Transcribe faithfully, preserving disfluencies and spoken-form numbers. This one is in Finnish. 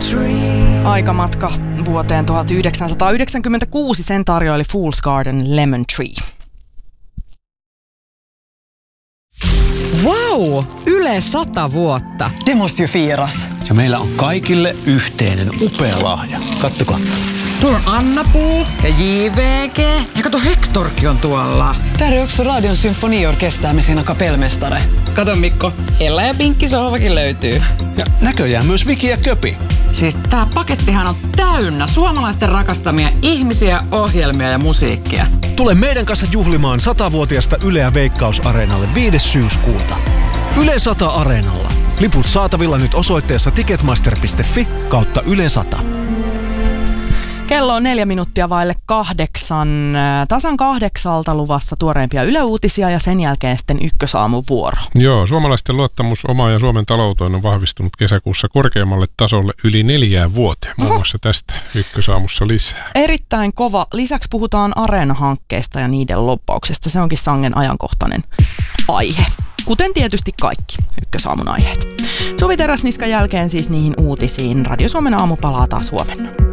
Aikamatka vuoteen tuhatyhdeksänsataayhdeksänkymmentäkuusi, sen tarjoili Fool's Garden Lemon Tree. Wow! Yle sata vuotta. Det måste ju firas. Ja meillä on kaikille yhteinen upea lahja. Kattokaa. Tuolla on Anna-Puu ja J V G. Ja kato, Hectorkin on tuolla. Där är också Radion symfoniorkester med sina kapellmästare. Kato Mikko, Ella ja Pinkki sohvakin löytyy. Ja näköjään myös Viki ja Köpi. Siis tää pakettihan on täynnä suomalaisten rakastamia ihmisiä, ohjelmia ja musiikkia. Tule meidän kanssa juhlimaan satavuotiaasta Yleä Veikkaus-areenalle viides syyskuuta. Yle sata Areenalla. Liput saatavilla nyt osoitteessa ticketmaster piste fi kautta Yle sata. Kello on neljä minuuttia vaille kahdeksan. Tasan kahdeksalta luvassa tuoreimpia Yle Uutisia ja sen jälkeen sitten Ykkösaamun vuoro. Joo, suomalaisten luottamus omaan ja Suomen talouteen on vahvistunut kesäkuussa korkeammalle tasolle yli neljään vuoteen. Muun muassa tästä Ykkösaamussa lisää. Erittäin kova. Lisäksi puhutaan Areena-hankkeista ja niiden loppauksesta. Se onkin sangen ajankohtainen aihe. Kuten tietysti kaikki Ykkösaamun aiheet. Suvi Teräsniskan jälkeen siis niihin uutisiin. Radio Suomen aamu palaa taas huomenna.